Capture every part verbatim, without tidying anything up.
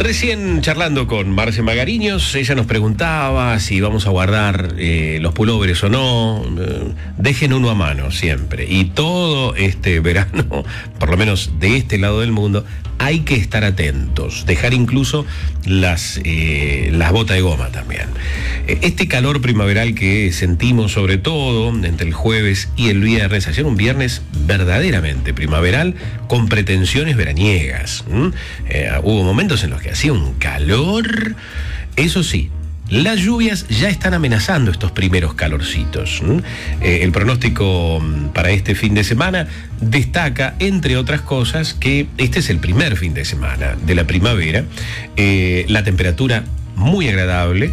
Recién charlando con Marce Magariños, ella nos preguntaba si vamos a guardar eh, los pulóveres o no. Eh, dejen uno a mano siempre. Y todo este verano, por lo menos de este lado del mundo, hay que estar atentos. Dejar incluso las, eh, las botas de goma también. Eh, este calor primaveral que sentimos sobre todo entre el jueves y el viernes, ayer un viernes verdaderamente primaveral con pretensiones veraniegas. ¿Mm? Eh, hubo momentos en los que hacía un calor. Eso sí, las lluvias ya están amenazando estos primeros calorcitos. ¿Mm? Eh, el pronóstico para este fin de semana destaca, entre otras cosas, que este es el primer fin de semana de la primavera. Eh, la temperatura muy agradable.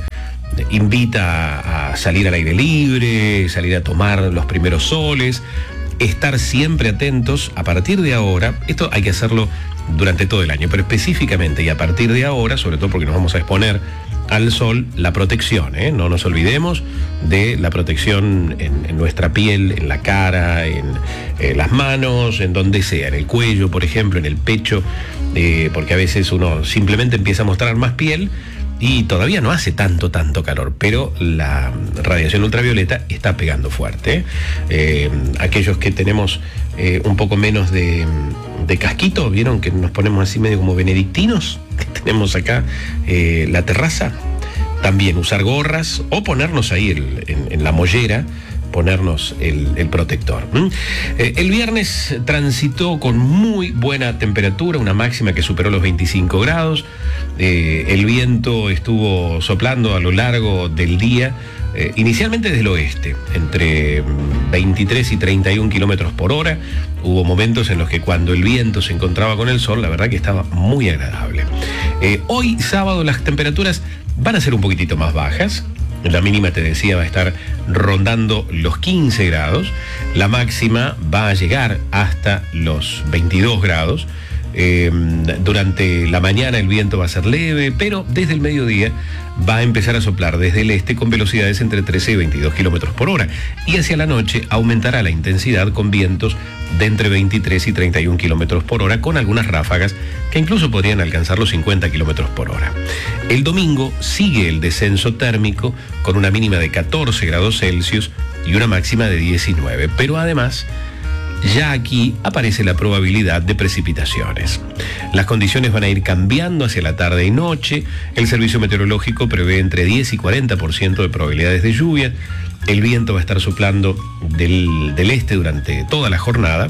Invita a salir al aire libre, salir a tomar los primeros soles, estar siempre atentos a partir de ahora. Esto hay que hacerlo durante todo el año, pero específicamente y a partir de ahora, sobre todo porque nos vamos a exponer al sol, la protección, ¿eh? No nos olvidemos de la protección en, en nuestra piel, en la cara, en eh, las manos, en donde sea, en el cuello, por ejemplo, en el pecho, eh, porque a veces uno simplemente empieza a mostrar más piel y todavía no hace tanto, tanto calor, pero la radiación ultravioleta está pegando fuerte. ¿eh? Eh, aquellos que tenemos eh, un poco menos de, de casquito, ¿vieron que nos ponemos así medio como benedictinos? Que tenemos acá eh, la terraza. También usar gorras o ponernos ahí el, en, en la mollera, ponernos el, el protector. ¿Mm? Eh, el viernes transitó con muy buena temperatura, una máxima que superó los veinticinco grados. Eh, el viento estuvo soplando a lo largo del día, eh, inicialmente desde el oeste, entre veintitrés y treinta y un kilómetros por hora. Hubo momentos en los que cuando el viento se encontraba con el sol, la verdad que estaba muy agradable. Eh, hoy, sábado, las temperaturas van a ser un poquitito más bajas. La mínima, te decía, va a estar rondando los quince grados. La máxima va a llegar hasta los veintidós grados. Eh, durante la mañana el viento va a ser leve, pero desde el mediodía va a empezar a soplar desde el este con velocidades entre trece y veintidós kilómetros por hora. Y hacia la noche aumentará la intensidad con vientos de entre veintitrés y treinta y un kilómetros por hora, con algunas ráfagas que incluso podrían alcanzar los cincuenta kilómetros por hora. El domingo sigue el descenso térmico con una mínima de catorce grados Celsius y una máxima de diecinueve, pero además ya aquí aparece la probabilidad de precipitaciones. Las condiciones van a ir cambiando hacia la tarde y noche. El servicio meteorológico prevé entre diez y cuarenta por ciento de probabilidades de lluvia. El viento va a estar soplando del, del este durante toda la jornada,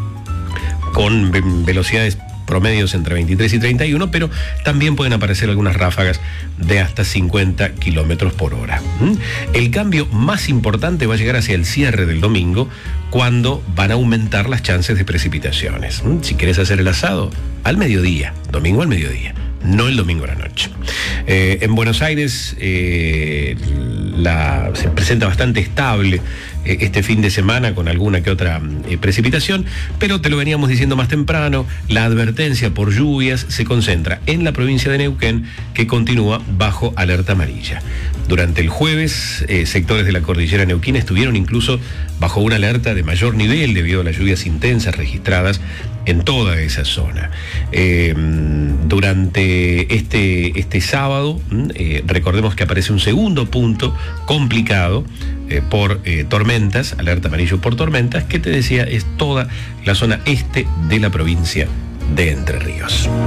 con ve- velocidades promedios entre veintitrés y treinta y uno, pero también pueden aparecer algunas ráfagas de hasta cincuenta kilómetros por hora. ¿Mm? El cambio más importante va a llegar hacia el cierre del domingo, cuando van a aumentar las chances de precipitaciones. ¿Mm? Si querés hacer el asado, al mediodía, domingo al mediodía, no el domingo a la noche. Eh, en Buenos Aires eh, la, se presenta bastante estable eh, este fin de semana, con alguna que otra eh, precipitación, pero te lo veníamos diciendo más temprano, la advertencia por lluvias se concentra en la provincia de Neuquén, que continúa bajo alerta amarilla. Durante el jueves, eh, sectores de la cordillera neuquina estuvieron incluso bajo una alerta de mayor nivel debido a las lluvias intensas registradas en toda esa zona. Eh, durante este, este sábado, eh, recordemos que aparece un segundo punto complicado eh, por eh, tormentas, alerta amarillo por tormentas, que te decía es toda la zona este de la provincia de Entre Ríos.